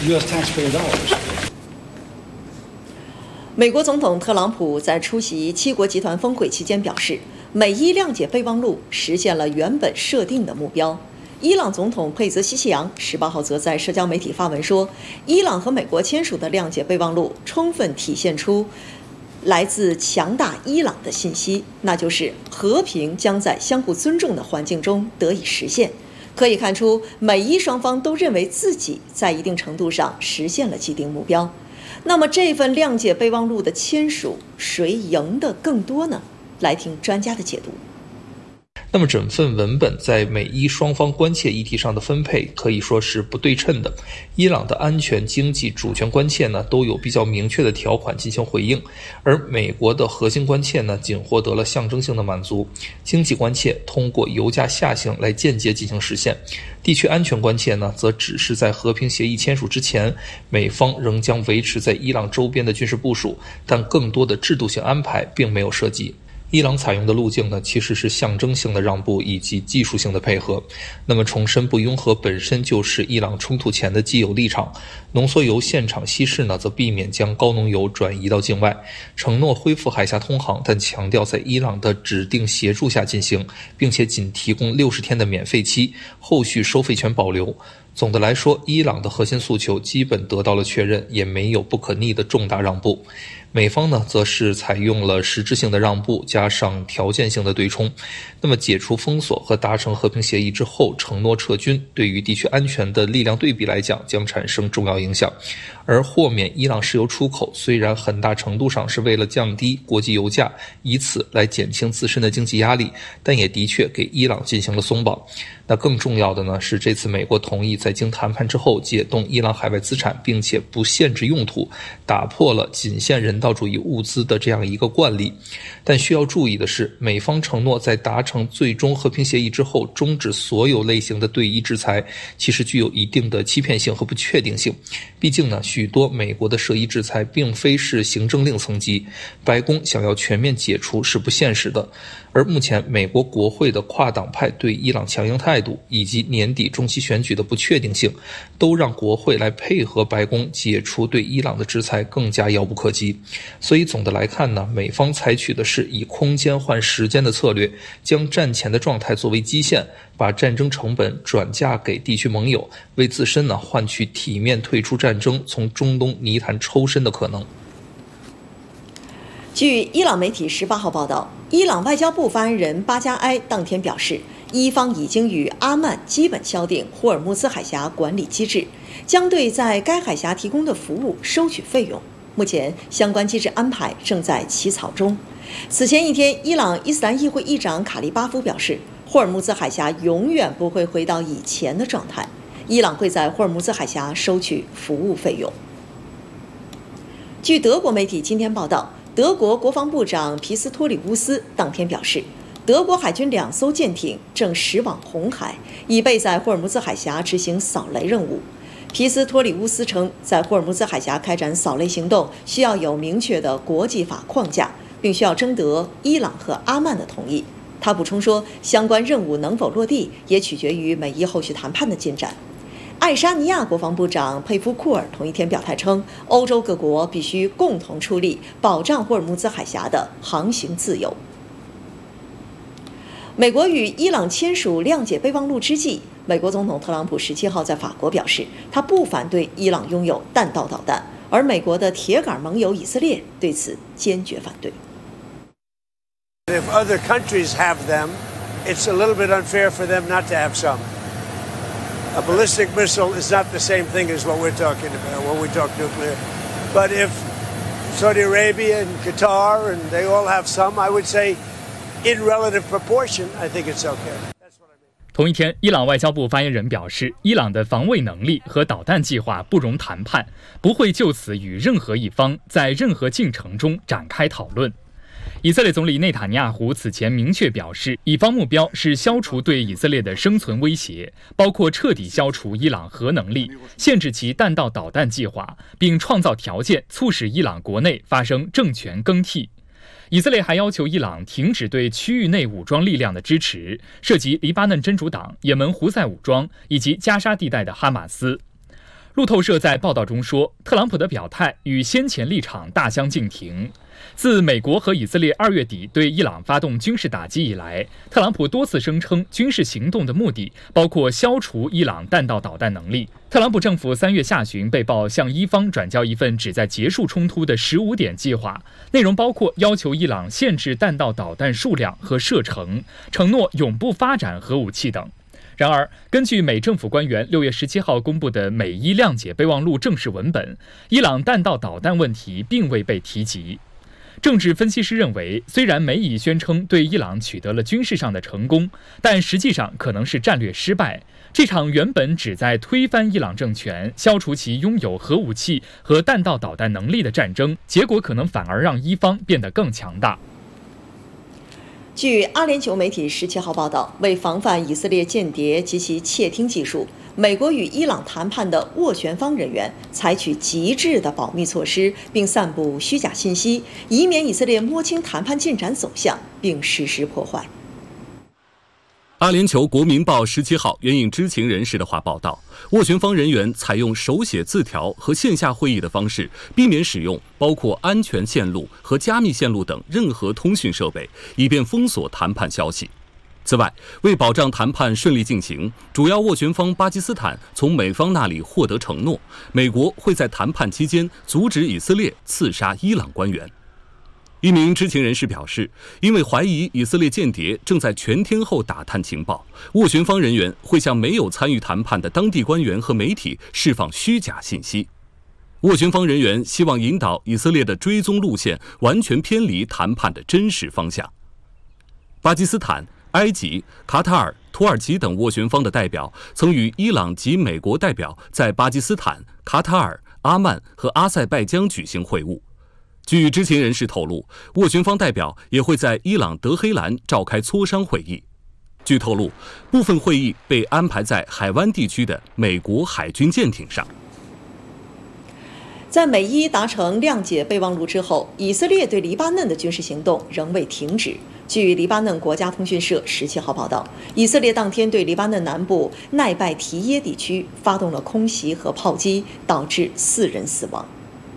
U.S. taxpayer dollars. 美国总统特朗普在出席七国集团峰会期间表示，美伊谅解备忘录实现了原本设定的目标。伊朗总统佩泽西希扬18号则在社交媒体发文说，伊朗和美国签署的谅解备忘录充分体现出来自强大伊朗的信息，那就是和平将在相互尊重的环境中得以实现。可以看出，美伊双方都认为自己在一定程度上实现了既定目标。那么这份谅解备忘录的签署，谁赢得更多呢？来听专家的解读。 那么整份文本在美伊双方关切议题上的分配可以说是不对称的。伊朗的安全、经济、主权关切呢都有比较明确的条款进行回应，而美国的核心关切呢仅获得了象征性的满足。经济关切通过油价下行来间接进行实现，地区安全关切呢则只是在和平协议签署之前，美方仍将维持在伊朗周边的军事部署，但更多的制度性安排并没有涉及。伊朗采用的路径呢，其实是象征性的让步以及技术性的配合。那么重申不拥核本身就是伊朗冲突前的既有立场。浓缩铀现场稀释呢，则避免将高浓铀转移到境外，承诺恢复海峡通航，但强调在伊朗的指定协助下进行，并且仅提供60天的免费期，后续收费权保留。总的来说，伊朗的核心诉求基本得到了确认，也没有不可逆的重大让步。美方呢，则是采用了实质性的让步，加上条件性的对冲。那么解除封锁和达成和平协议之后，承诺撤军，对于地区安全的力量对比来讲，将产生重要影响。而豁免伊朗石油出口，虽然很大程度上是为了降低国际油价，以此来减轻自身的经济压力，但也的确给伊朗进行了松绑。那更重要的呢，是这次美国同意在经谈判之后解冻伊朗海外资产，并且不限制用途，打破了仅限人道主义物资的这样一个惯例。但需要注意的是，美方承诺在达成最终和平协议之后终止所有类型的对伊制裁，其实具有一定的欺骗性和不确定性。毕竟呢，许多美国的涉伊制裁并非是行政令层级，白宫想要全面解除是不现实的。而目前美国国会的跨党派对伊朗强硬态度，以及年底中期选举的不确定性，都让国会来配合白宫解除对伊朗的制裁更加遥不可及。所以总的来看呢，美方采取的是以空间换时间的策略，将战前的状态作为基线，把战争成本转嫁给地区盟友，为自身呢换取体面退出战争，从中东泥潭抽身的可能。 据伊朗媒体18号报道，伊朗外交部发言人巴加埃当天表示，伊方已经与阿曼基本敲定霍尔木兹海峡管理机制，将对在该海峡提供的服务收取费用。目前相关机制安排正在起草中。此前一天，伊朗伊斯兰议会议长卡利巴夫表示，霍尔木兹海峡永远不会回到以前的状态，伊朗会在霍尔木兹海峡收取服务费用。据德国媒体今天报道，德国国防部长皮斯托里乌斯当天表示，德国海军2艘舰艇正驶往红海，以备在霍尔木兹海峡执行扫雷任务。皮斯托里乌斯称，在霍尔木兹海峡开展扫雷行动需要有明确的国际法框架，并需要征得伊朗和阿曼的同意。他补充说，相关任务能否落地，也取决于美伊后续谈判的进展。爱沙尼亚国防部长佩夫库尔同一天表态称，欧洲各国必须共同出力，保障霍尔木兹海峡的航行自由。美国与伊朗签署谅解备忘录之际，美国总统特朗普17号在法国表示，他不反对伊朗拥有弹道导弹，而美国的铁杆盟友以色列对此坚决反对。 If other countries have them, it's a little bit unfair for them not to have some. A ballistic missile is not the same thing as what we're talking about when we talk nuclear. But if Saudi Arabia and Qatar and they all have some, I would say in relative proportion, I think it's okay. 同一天，伊朗外交部发言人表示，伊朗的防卫能力和导弹计划不容谈判，不会就此与任何一方在任何进程中展开讨论。以色列总理内塔尼亚胡此前明确表示，以方目标是消除对以色列的生存威胁，包括彻底消除伊朗核能力，限制其弹道导弹计划，并创造条件促使伊朗国内发生政权更替。以色列还要求伊朗停止对区域内武装力量的支持，涉及黎巴嫩真主党、也门胡塞武装以及加沙地带的哈马斯。 路透社在报道中说，特朗普的表态与先前立场大相径庭。自美国和以色列2月底对伊朗发动军事打击以来，特朗普多次声称军事行动的目的包括消除伊朗弹道导弹能力。特朗普政府3月下旬被曝向伊方转交一份旨在结束冲突的15点计划，内容包括要求伊朗限制弹道导弹数量和射程，承诺永不发展核武器等。然而，根据美政府官员6月17号公布的美伊谅解备忘录正式文本，伊朗弹道导弹问题并未被提及。政治分析师认为，虽然美以宣称对伊朗取得了军事上的成功，但实际上可能是战略失败。这场原本旨在推翻伊朗政权、消除其拥有核武器和弹道导弹能力的战争，结果可能反而让伊方变得更强大。 据阿联酋媒体17号报道，为防范以色列间谍及其窃听技术，美国与伊朗谈判的斡旋方人员采取极致的保密措施，并散布虚假信息，以免以色列摸清谈判进展走向并实施破坏。 阿联酋国民报17号援引知情人士的话报道，斡旋方人员采用手写字条和线下会议的方式，避免使用包括安全线路和加密线路等任何通讯设备，以便封锁谈判消息。此外，为保障谈判顺利进行，主要斡旋方巴基斯坦从美方那里获得承诺，美国会在谈判期间阻止以色列刺杀伊朗官员。一名知情人士表示，因为怀疑以色列间谍正在全天候打探情报，斡旋方人员会向没有参与谈判的当地官员和媒体释放虚假信息。斡旋方人员希望引导以色列的追踪路线完全偏离谈判的真实方向。巴基斯坦、埃及、卡塔尔、土耳其等斡旋方的代表曾与伊朗及美国代表在巴基斯坦、卡塔尔、阿曼和阿塞拜疆举行会晤。据知情人士透露，斡旋方代表也会在伊朗德黑兰召开磋商会议。据透露，部分会议被安排在海湾地区的美国海军舰艇上。 在美伊达成谅解备忘录之后，以色列对黎巴嫩的军事行动仍未停止。据黎巴嫩国家通讯社17号报道，以色列当天对黎巴嫩南部奈拜提耶地区发动了空袭和炮击，导致4人死亡。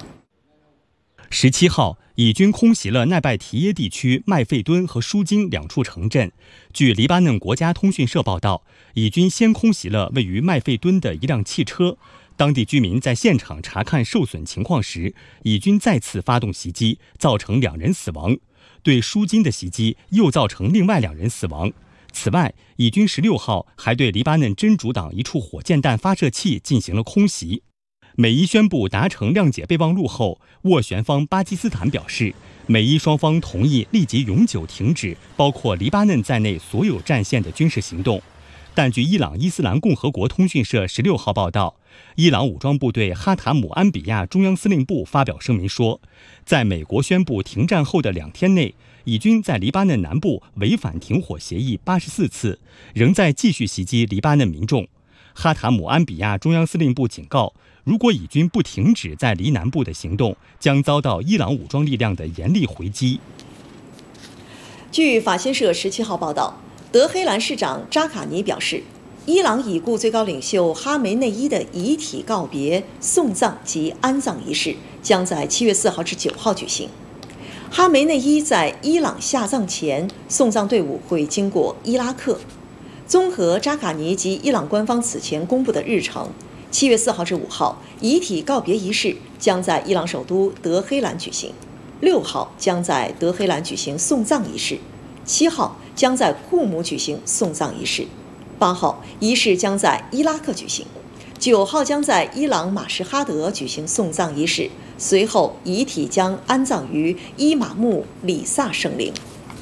17号，以军空袭了奈拜提耶地区麦费敦和舒金2处城镇。据黎巴嫩国家通讯社报道，以军先空袭了位于麦费敦的一辆汽车，当地居民在现场查看受损情况时，以军再次发动袭击，造成2人死亡。对舒金的袭击又造成另外2人死亡。此外，以军16号还对黎巴嫩真主党一处火箭弹发射器进行了空袭。美伊宣布达成谅解备忘录后，斡旋方巴基斯坦表示，美伊双方同意立即永久停止包括黎巴嫩在内所有战线的军事行动。但据伊朗伊斯兰共和国通讯社16号报道，伊朗武装部队哈塔姆安比亚中央司令部发表声明说，在美国宣布停战后的2天内，以军在黎巴嫩南部违反停火协议84次，仍在继续袭击黎巴嫩民众。哈塔姆安比亚中央司令部警告，如果以军不停止在黎南部的行动，将遭到伊朗武装力量的严厉回击。 据法新社17号报道，德黑兰市长扎卡尼表示，伊朗已故最高领袖哈梅内伊的遗体告别、送葬及安葬仪式将在7月4号至9号举行。哈梅内伊在伊朗下葬前，送葬队伍会经过伊拉克。综合扎卡尼及伊朗官方此前公布的日程，7月4号至5号，遗体告别仪式将在伊朗首都德黑兰举行；6号将在德黑兰举行送葬仪式；7号将在库姆举行送葬仪式；8号仪式将在伊拉克举行；9号将在伊朗马什哈德举行送葬仪式，随后遗体将安葬于伊玛目里萨圣陵。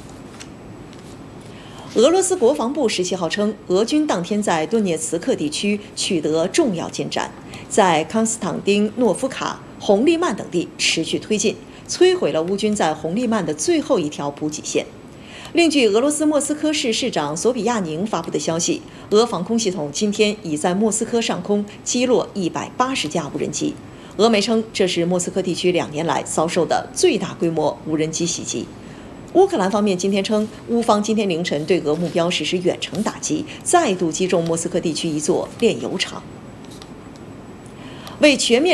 俄罗斯国防部17号称，俄军当天在顿涅茨克地区取得重要进展，在康斯坦丁诺夫卡、红利曼等地持续推进，摧毁了乌军在红利曼的最后一条补给线。另据俄罗斯莫斯科市市长索比亚宁发布的消息，俄防空系统今天已在莫斯科上空击落180架无人机。俄媒称，这是莫斯科地区2年来遭受的最大规模无人机袭击。乌克兰方面今天称，乌方今天凌晨对俄目标实施远程打击，再度击中莫斯科地区一座炼油厂。 为全面